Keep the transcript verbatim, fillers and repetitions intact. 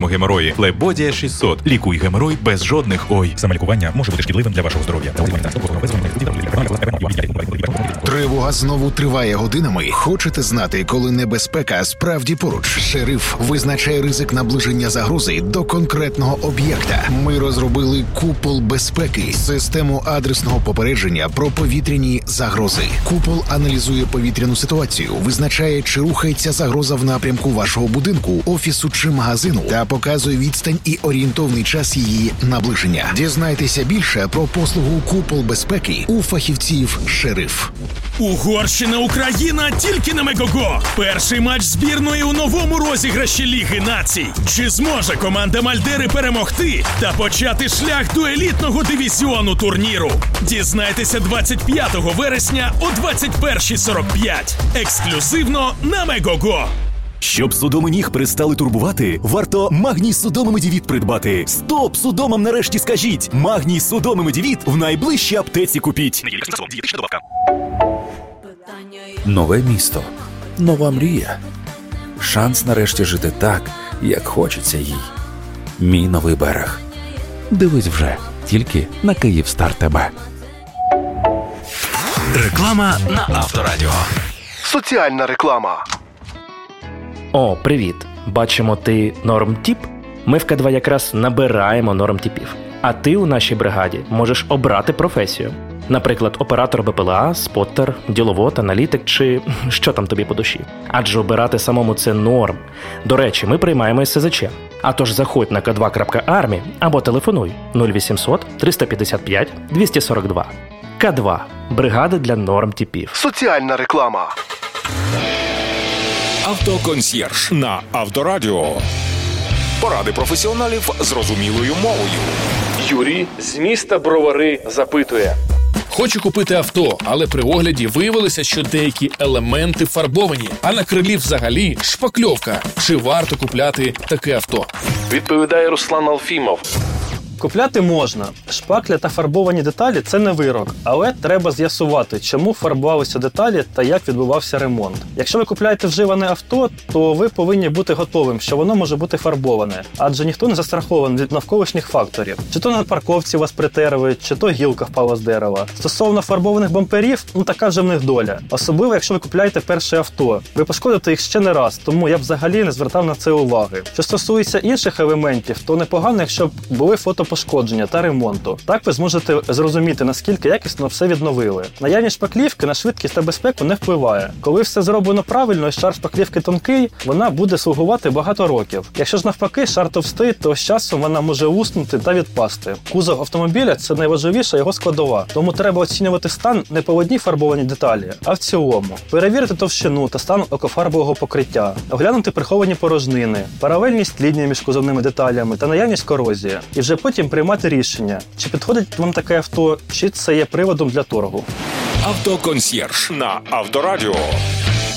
геморої. Лебодія шістсот. Лікуй геморой без жодних ой. Самолікування може бути шкідливим для вашого здоров'я. Тривога знову триває годинами. Хочете знати, коли небезпека справді поруч? Шериф визначає ризик наближення загрози до конкретного об'єкта. Ми розробили купол безпеки, систему адресного попередження про повітряні загрози. Купол аналізує повітряну ситуацію, визначає, чи рухається загроза в напрямку вашого будинку, офісу чи магазину, та показує відстань і орієнтовний час її наближення. Дізнайтеся більше про послугу купол безпеки у фахівців «Шериф». Угорщина, Україна тільки на Мегого. Перший матч збірної у новому розіграші Ліги націй. Чи зможе команда Мальдери перемогти та почати шлях до елітного дивізіону турніру? Дізнайтеся двадцять п'ятого вересня о двадцять перша сорок п'ять. Ексклюзивно на Мегого. Щоб судоми ніг перестали турбувати, варто Магній Судоми Медівіт придбати. Стоп! Судомам нарешті скажіть! Магній Судоми Медівіт в найближчій аптеці купіть. Нове місто. Нова мрія. Шанс нарешті жити так, як хочеться їй. Мій новий берег. Дивись вже, тільки на Київстар ТБ. Реклама на Авторадіо. Соціальна реклама. О, привіт! Бачимо, ти нормтіп? Ми в Ка два якраз набираємо нормтіпів. А ти у нашій бригаді можеш обрати професію. Наприклад, оператор Б П Л А, споттер, діловод, аналітик чи що там тобі по душі. Адже обирати самому це норм. До речі, ми приймаємо ес се зет че. А тож заходь на ка два крапка армі або телефонуй нуль вісімсот триста п'ятдесят п'ять двісті сорок два. Ка два. Бригада для нормтіпів. Соціальна реклама. Автоконсьєрж на Авторадіо. Поради професіоналів зрозумілою мовою. Юрій з міста Бровари запитує. Хочу купити авто, але при огляді виявилося, що деякі елементи фарбовані, а на крилі взагалі шпакльовка. Чи варто купляти таке авто? Відповідає Руслан Алфімов. Купляти можна. Шпакля та фарбовані деталі – це не вирок. Але треба з'ясувати, чому фарбувалися деталі та як відбувався ремонт. Якщо ви купляєте вживане авто, то ви повинні бути готовим, що воно може бути фарбоване. Адже ніхто не застрахований від навколишніх факторів. Чи то на парковці вас притерли, чи то гілка впала з дерева. Стосовно фарбованих бамперів, ну така вже в них доля. Особливо, якщо ви купляєте перше авто. Ви пошкодите їх ще не раз, тому я б взагалі не звертав на це уваги. Що стосується інших елементів, то непогано, якщо б були фото пошкодження та ремонту. Так ви зможете зрозуміти, наскільки якісно все відновили. Наявність шпаклівки на швидкість та безпеку не впливає. Коли все зроблено правильно і шар шпаклівки тонкий, вона буде слугувати багато років. Якщо ж навпаки шар товстий, то з часом вона може луснути та відпасти. Кузов автомобіля – це найважливіша його складова, тому треба оцінювати стан не по одній фарбованій деталі, а в цілому. Перевірити товщину та стан окофарбового покриття, оглянути приховані порожнини, паралельність лінії між кузовними деталями та наявність корозії. І вже потім приймати рішення, чи підходить вам таке авто, чи це є приводом для торгу. Автоконсьєрж на Авторадіо.